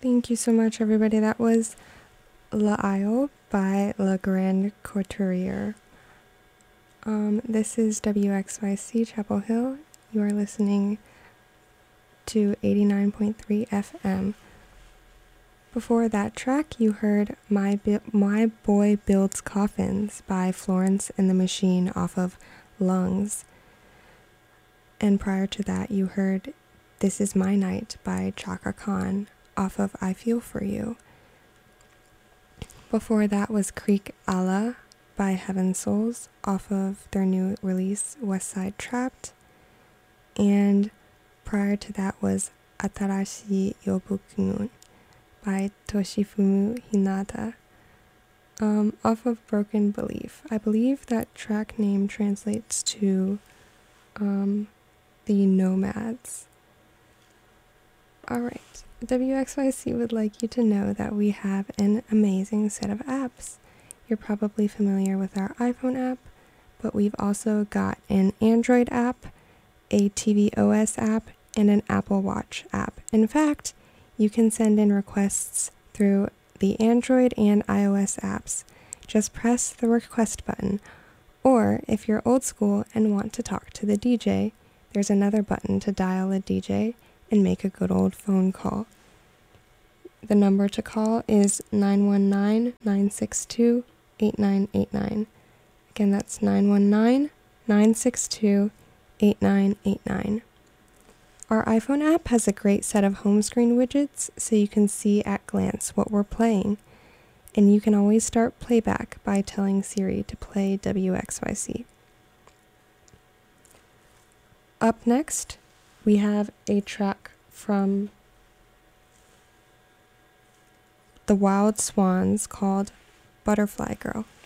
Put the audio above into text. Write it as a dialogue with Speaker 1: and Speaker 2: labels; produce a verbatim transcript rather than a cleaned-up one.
Speaker 1: Thank you so much, everybody. That was La Isle by Le Grand Couturier. Um, this is W X Y C Chapel Hill. You are listening to eighty-nine point three F M. Before that track, you heard My, Bi- My Boy Builds Coffins by Florence and the Machine off of Lungs. And prior to that, you heard This Is My Night by Chaka Khan off of I Feel For You. Before that was Creek Allah by Heaven Souls off of their new release West Side Trapped. And prior to that was Atarashi Yobukunun by Toshifumu Hinata um, off of Broken Belief. I believe that track name translates to um, the Nomads. Alright. W X Y C would like you to know that we have an amazing set of apps. You're probably familiar with our iPhone app, but we've also got an Android app, a tvOS app, and an Apple Watch app. In fact, you can send in requests through the Android and iOS apps. Just press the request button. Or if you're old school and want to talk to the D J, there's another button to dial a D J and make a good old phone call. The number to call is nine one nine, nine six two, eight nine eight nine. Again, that's nine one nine, nine six two, eight nine eight nine. Our iPhone app has a great set of home screen widgets so you can see at glance what we're playing. And you can always start playback by telling Siri to play W X Y C. Up next, we have a track from The Wild Swans called Butterfly Girl.